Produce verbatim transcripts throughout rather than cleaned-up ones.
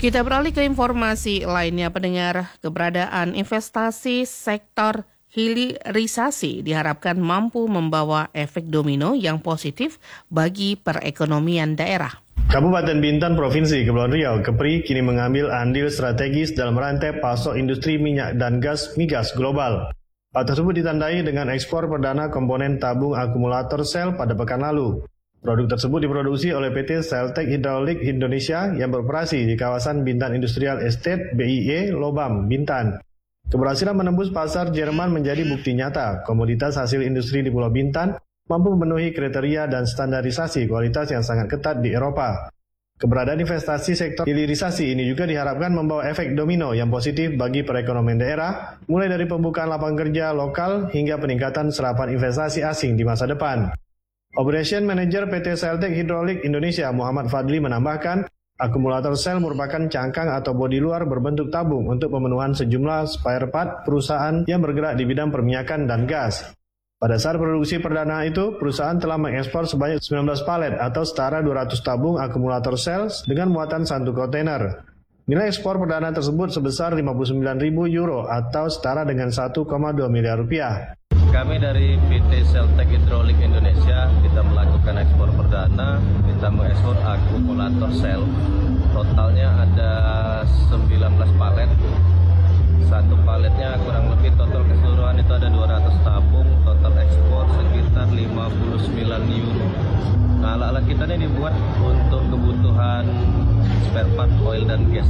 Kita beralih ke informasi lainnya, pendengar. Keberadaan investasi sektor hilirisasi diharapkan mampu membawa efek domino yang positif bagi perekonomian daerah. Kabupaten Bintan, Provinsi Kepulauan Riau, Kepri, kini mengambil andil strategis dalam rantai pasok industri minyak dan gas migas global. Hal tersebut ditandai dengan ekspor perdana komponen tabung akumulator sel pada pekan lalu. Produk tersebut diproduksi oleh P T Seltek Hydraulic Indonesia yang beroperasi di kawasan Bintan Industrial Estate B I E Lobam, Bintan. Keberhasilan menembus pasar Jerman menjadi bukti nyata komoditas hasil industri di Pulau Bintan mampu memenuhi kriteria dan standarisasi kualitas yang sangat ketat di Eropa. Keberadaan investasi sektor hilirisasi ini juga diharapkan membawa efek domino yang positif bagi perekonomian daerah, mulai dari pembukaan lapangan kerja lokal hingga peningkatan serapan investasi asing di masa depan. Operation Manager P T Seltek Hydraulic Indonesia Muhammad Fadli menambahkan, akumulator sel merupakan cangkang atau bodi luar berbentuk tabung untuk pemenuhan sejumlah spare part perusahaan yang bergerak di bidang perminyakan dan gas. Pada saat produksi perdana itu, perusahaan telah mengekspor sebanyak sembilan belas palet atau setara dua ratus tabung akumulator sel dengan muatan satu kontainer. Nilai ekspor perdana tersebut sebesar lima puluh sembilan ribu euro atau setara dengan satu koma dua miliar rupiah. Kami dari P T Seltek Hydraulic Indonesia, kita melakukan ekspor perdana, kita mengekspor akumulator sel. Totalnya ada sembilan belas palet. Satu paletnya kurang lebih total keseluruhan itu ada dua ratus tabung, total ekspor sekitar lima puluh sembilan euro. Nah, alat-alat kita ini dibuat untuk kebutuhan spare part oil dan gas.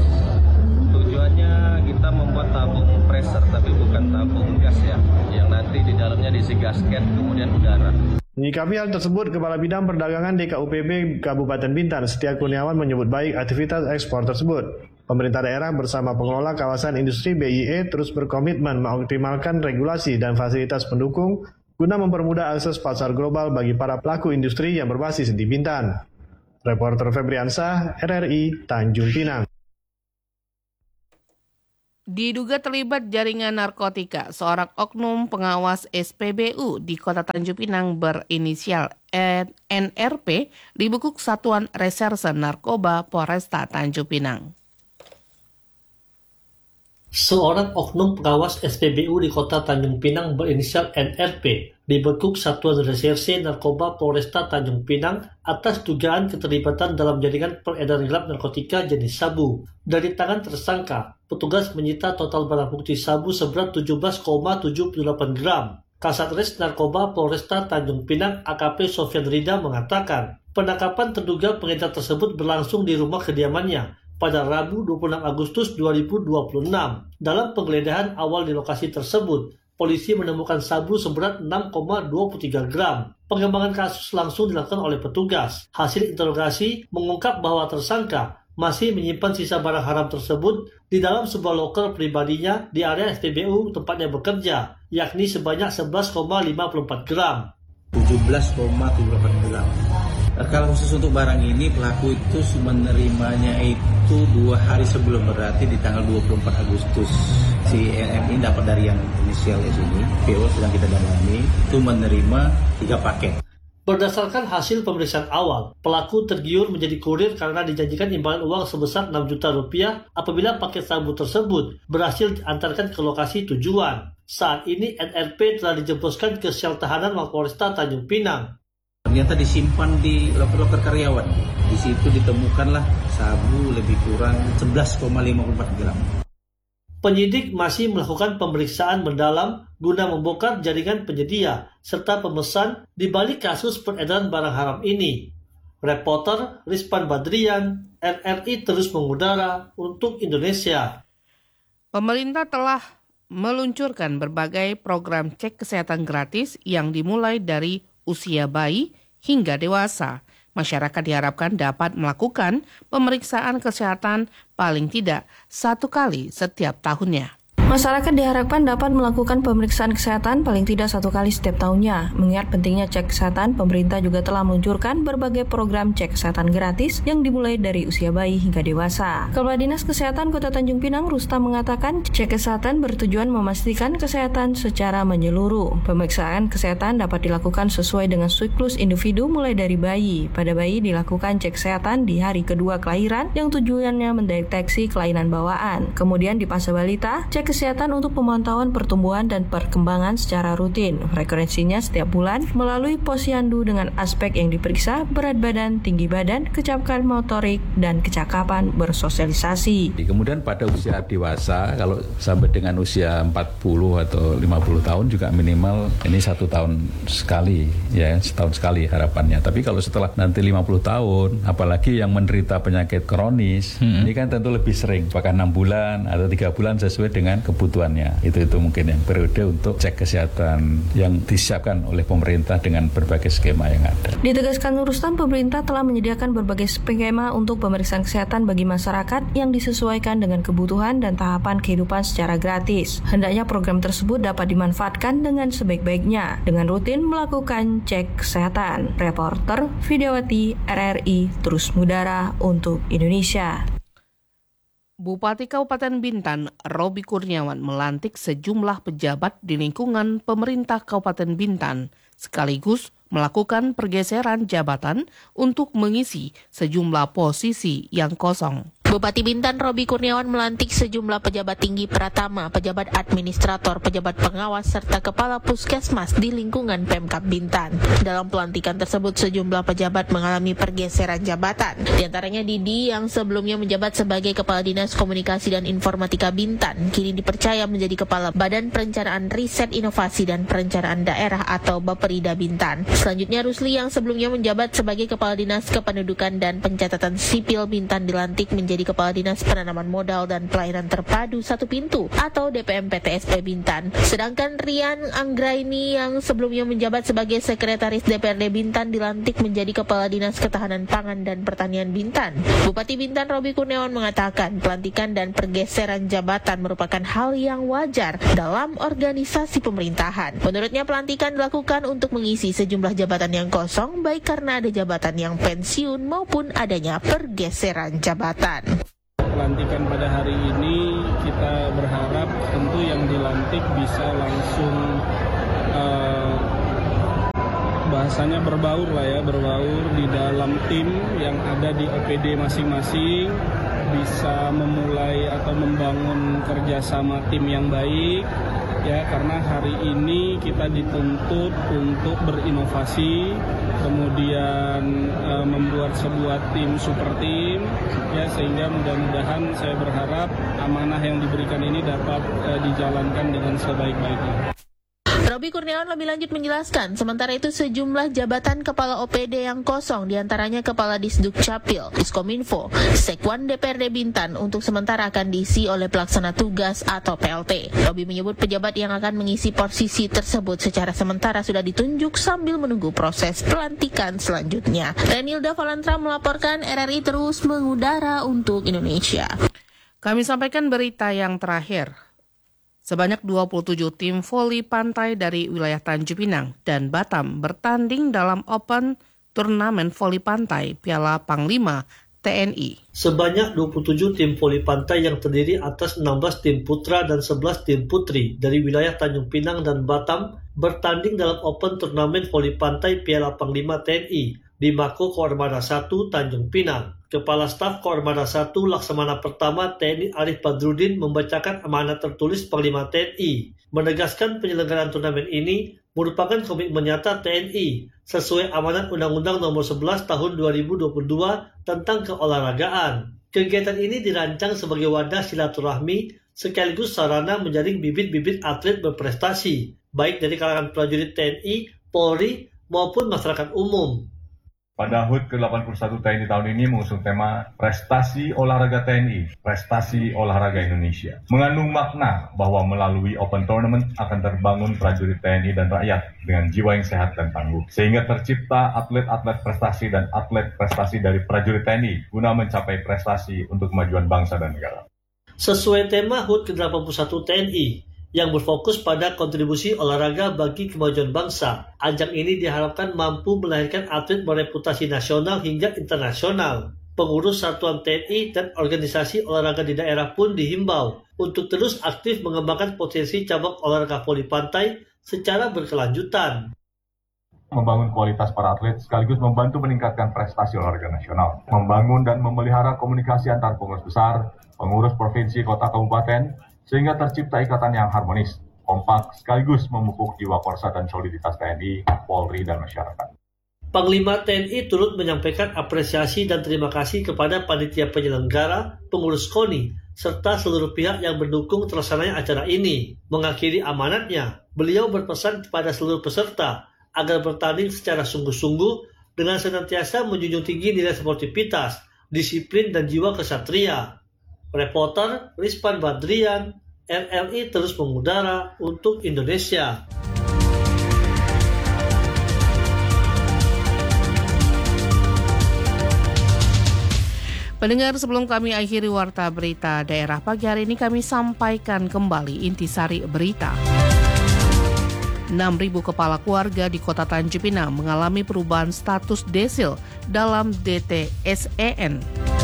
Tujuannya kita membuat tabung pressure, tapi bukan tabung gas ya, yang nanti di dalamnya diisi gasket kemudian udara. Menyikapi hal tersebut, Kepala Bidang Perdagangan D K U P B Kabupaten Bintan, Setia Kurniawan menyebut baik aktivitas ekspor tersebut. Pemerintah daerah bersama pengelola kawasan industri B I E terus berkomitmen mengoptimalkan regulasi dan fasilitas pendukung guna mempermudah akses pasar global bagi para pelaku industri yang berbasis di Bintan. Reporter Febriansah, R R I, Tanjung Pinang. Diduga terlibat jaringan narkotika, seorang oknum pengawas S P B U di Kota Tanjung Pinang berinisial N R P dibekuk Satuan Reserse Narkoba Polresta Tanjung Pinang. Seorang oknum pengawas S P B U di Kota Tanjung Pinang berinisial N R P dibekuk Satuan Reserse Narkoba Polresta Tanjung Pinang atas dugaan keterlibatan dalam jaringan peredaran gelap narkotika jenis sabu. Dari tangan tersangka, petugas menyita total barang bukti sabu seberat tujuh belas koma tujuh delapan gram. Kasatres Narkoba Polresta Tanjung Pinang A K P Sofyan Rida mengatakan, penangkapan terduga pengedar tersebut berlangsung di rumah kediamannya pada Rabu dua puluh enam Agustus dua ribu dua puluh enam. Dalam penggeledahan awal di lokasi tersebut, polisi menemukan sabu seberat enam koma dua tiga gram. Pengembangan kasus langsung dilakukan oleh petugas. Hasil interogasi mengungkap bahwa tersangka masih menyimpan sisa barang haram tersebut di dalam sebuah loker pribadinya di area S P B U tempatnya bekerja, yakni sebanyak sebelas koma lima empat gram. tujuh belas koma tujuh delapan gram. Kalau khusus untuk barang ini, pelaku itu menerimanya itu dua hari sebelum, berarti di tanggal dua puluh empat Agustus. Si N M ini dapat dari yang inisial di sini, P O sedang kita dalami, itu menerima tiga paket. Berdasarkan hasil pemeriksaan awal, pelaku tergiur menjadi kurir karena dijanjikan imbalan uang sebesar enam juta rupiah apabila paket sabu tersebut berhasil diantarkan ke lokasi tujuan. Saat ini N R P telah dijebloskan ke sel tahanan Mapolresta Tanjung Pinang. Ternyata disimpan di loker-loker karyawan. Di situ ditemukanlah sabu lebih kurang sebelas koma lima empat gram. Penyidik masih melakukan pemeriksaan mendalam guna membongkar jaringan penyedia serta pemesan di balik kasus peredaran barang haram ini. Reporter Rizpan Badrian, R R I terus mengudara untuk Indonesia. Pemerintah telah meluncurkan berbagai program cek kesehatan gratis yang dimulai dari usia bayi hingga dewasa. Masyarakat diharapkan dapat melakukan pemeriksaan kesehatan paling tidak satu kali setiap tahunnya. Masyarakat diharapkan dapat melakukan pemeriksaan kesehatan paling tidak satu kali setiap tahunnya. Mengingat pentingnya cek kesehatan, pemerintah juga telah meluncurkan berbagai program cek kesehatan gratis yang dimulai dari usia bayi hingga dewasa. Kepala Dinas Kesehatan Kota Tanjung Pinang, Rustam, mengatakan cek kesehatan bertujuan memastikan kesehatan secara menyeluruh. Pemeriksaan kesehatan dapat dilakukan sesuai dengan siklus individu mulai dari bayi. Pada bayi dilakukan cek kesehatan di hari kedua kelahiran yang tujuannya mendeteksi kelainan bawaan. Kemudian di fase balita, cek kesehatan untuk pemantauan pertumbuhan dan perkembangan secara rutin. Frekuensinya setiap bulan melalui posyandu dengan aspek yang diperiksa berat badan, tinggi badan, kecapakan motorik, dan kecakapan bersosialisasi. Kemudian pada usia dewasa, kalau sampai dengan usia empat puluh atau lima puluh tahun juga minimal ini satu tahun sekali, ya setahun sekali harapannya. Tapi kalau setelah nanti lima puluh tahun, apalagi yang menderita penyakit kronis, hmm. ini kan tentu lebih sering, bahkan enam bulan atau tiga bulan sesuai dengan kebutuhannya. Itu itu mungkin yang periode untuk cek kesehatan yang disiapkan oleh pemerintah dengan berbagai skema yang ada. Ditegaskan Rustam, pemerintah telah menyediakan berbagai skema untuk pemeriksaan kesehatan bagi masyarakat yang disesuaikan dengan kebutuhan dan tahapan kehidupan secara gratis. Hendaknya program tersebut dapat dimanfaatkan dengan sebaik-baiknya dengan rutin melakukan cek kesehatan. Reporter Videowati R R I terus mengudara untuk Indonesia. Bupati Kabupaten Bintan, Robi Kurniawan, melantik sejumlah pejabat di lingkungan pemerintah Kabupaten Bintan, sekaligus melakukan pergeseran jabatan untuk mengisi sejumlah posisi yang kosong. Bupati Bintan Robi Kurniawan melantik sejumlah pejabat tinggi pratama, pejabat administrator, pejabat pengawas, serta kepala puskesmas di lingkungan Pemkab Bintan. Dalam pelantikan tersebut, sejumlah pejabat mengalami pergeseran jabatan. Di antaranya Didi yang sebelumnya menjabat sebagai Kepala Dinas Komunikasi dan Informatika Bintan, kini dipercaya menjadi Kepala Badan Perencanaan Riset Inovasi dan Perencanaan Daerah atau Baperida Bintan. Selanjutnya Rusli yang sebelumnya menjabat sebagai Kepala Dinas Kependudukan dan Pencatatan Sipil Bintan dilantik menjadi Kepala Dinas Penanaman Modal dan Pelayanan Terpadu Satu Pintu atau D P M P T S P Bintan. Sedangkan Rian Anggraini yang sebelumnya menjabat sebagai Sekretaris D P R D Bintan dilantik menjadi Kepala Dinas Ketahanan Pangan dan Pertanian Bintan. Bupati Bintan Robi Kurniawan mengatakan pelantikan dan pergeseran jabatan merupakan hal yang wajar dalam organisasi pemerintahan. Menurutnya pelantikan dilakukan untuk mengisi sejumlah jabatan yang kosong, baik karena ada jabatan yang pensiun maupun adanya pergeseran jabatan. Pelantikan pada hari ini kita berharap tentu yang dilantik bisa langsung uh, bahasanya berbaur lah ya, berbaur di dalam tim yang ada di O P D masing-masing, bisa memulai atau membangun kerjasama tim yang baik. Ya, karena hari ini kita dituntut untuk berinovasi, kemudian e, membuat sebuah tim super tim, ya sehingga mudah-mudahan saya berharap amanah yang diberikan ini dapat e, dijalankan dengan sebaik-baiknya. Robi Kurniawan lebih lanjut menjelaskan, sementara itu sejumlah jabatan kepala O P D yang kosong, diantaranya Kepala Disduk Capil, Diskominfo, Sekwan D P R D Bintan untuk sementara akan diisi oleh pelaksana tugas atau P L T. Robi menyebut pejabat yang akan mengisi posisi tersebut secara sementara sudah ditunjuk sambil menunggu proses pelantikan selanjutnya. Renilda Valantra melaporkan, R R I terus mengudara untuk Indonesia. Kami sampaikan berita yang terakhir. Sebanyak dua puluh tujuh tim voli pantai dari wilayah Tanjung Pinang dan Batam bertanding dalam Open Turnamen Voli Pantai Piala Panglima T N I. Sebanyak dua puluh tujuh tim voli pantai yang terdiri atas enam belas tim putra dan sebelas tim putri dari wilayah Tanjung Pinang dan Batam bertanding dalam Open Turnamen Voli Pantai Piala Panglima T N I di Mako Koarmada satu Tanjung Pinang. Kepala Staf Koarmada satu Laksamana Pertama T N I Arif Badrudin membacakan amanat tertulis Panglima T N I, menegaskan penyelenggaraan turnamen ini merupakan komitmen nyata T N I sesuai amanat Undang-Undang Nomor sebelas Tahun dua ribu dua puluh dua tentang keolahragaan. Kegiatan ini dirancang sebagai wadah silaturahmi sekaligus sarana menjaring bibit-bibit atlet berprestasi, baik dari kalangan prajurit T N I, Polri, maupun masyarakat umum. Pada H U T ke delapan puluh satu T N I tahun ini mengusung tema Prestasi Olahraga T N I, Prestasi Olahraga Indonesia. Mengandung makna bahwa melalui Open Tournament akan terbangun prajurit T N I dan rakyat dengan jiwa yang sehat dan tangguh. Sehingga tercipta atlet-atlet prestasi dan atlet prestasi dari prajurit T N I guna mencapai prestasi untuk kemajuan bangsa dan negara. Sesuai tema H U T ke delapan puluh satu T N I yang berfokus pada kontribusi olahraga bagi kemajuan bangsa, ajang ini diharapkan mampu melahirkan atlet bereputasi nasional hingga internasional. Pengurus satuan T N I dan organisasi olahraga di daerah pun dihimbau untuk terus aktif mengembangkan potensi cabang olahraga voli pantai secara berkelanjutan. Membangun kualitas para atlet sekaligus membantu meningkatkan prestasi olahraga nasional. Membangun dan memelihara komunikasi antar pengurus besar, pengurus provinsi, kota, kabupaten, sehingga tercipta ikatan yang harmonis, kompak, sekaligus memupuk jiwa korsa dan soliditas T N I, Polri, dan masyarakat. Panglima T N I turut menyampaikan apresiasi dan terima kasih kepada panitia penyelenggara, pengurus KONI, serta seluruh pihak yang mendukung terlaksananya acara ini. Mengakhiri amanatnya, beliau berpesan kepada seluruh peserta agar bertanding secara sungguh-sungguh dengan senantiasa menjunjung tinggi nilai sportivitas, disiplin, dan jiwa kesatria. Reporter Rizpan Badrian, R R I terus mengudara untuk Indonesia. Pendengar, sebelum kami akhiri warta berita daerah pagi hari ini, kami sampaikan kembali intisari berita. enam ribu kepala keluarga di Kota Tanjung Pinang mengalami perubahan status desil dalam D T S E N.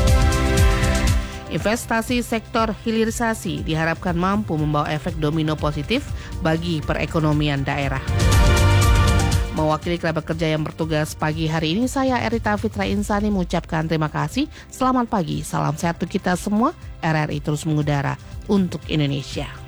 Investasi sektor hilirisasi diharapkan mampu membawa efek domino positif bagi perekonomian daerah. Mewakili kerabat kerja yang bertugas pagi hari ini, saya Erita Fitra Insani mengucapkan terima kasih. Selamat pagi, salam sehat untuk kita semua. R R I terus mengudara untuk Indonesia.